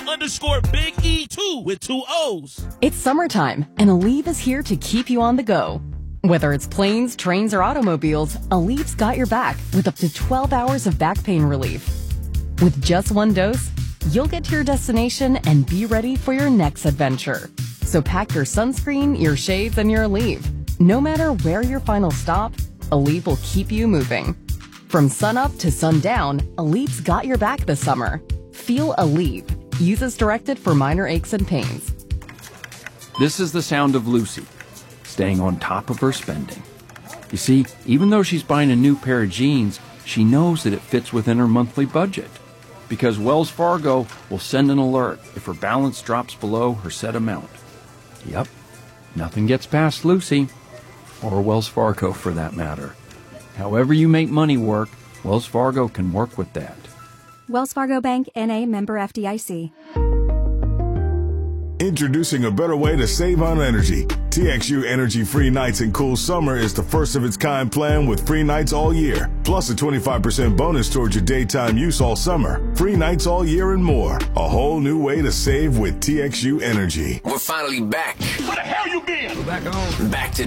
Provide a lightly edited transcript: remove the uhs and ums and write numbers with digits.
Aleve_Big E2 with 2 O's. It's summertime, and Aleve is here to keep you on the go. Whether it's planes, trains, or automobiles, Aleve's got your back with up to 12 hours of back pain relief. With just one dose, you'll get to your destination and be ready for your next adventure. So pack your sunscreen, your shades, and your Aleve. No matter where your final stop, Aleve will keep you moving. From sunup to sundown, Aleve's got your back this summer. Feel Aleve. Use as directed for minor aches and pains. This is the sound of Lucy, staying on top of her spending. You see, even though she's buying a new pair of jeans, she knows that it fits within her monthly budget. Because Wells Fargo will send an alert if her balance drops below her set amount. Yep, nothing gets past Lucy, or Wells Fargo for that matter. However you make money work, Wells Fargo can work with that. Wells Fargo Bank, N.A., member FDIC. Introducing a better way to save on energy. TXU Energy Free Nights and Cool Summer is the first of its kind plan with free nights all year, plus a 25% bonus towards your daytime use all summer. Free nights all year and more. A whole new way to save with TXU Energy. We're finally back. Where the hell you been? Back home. Back to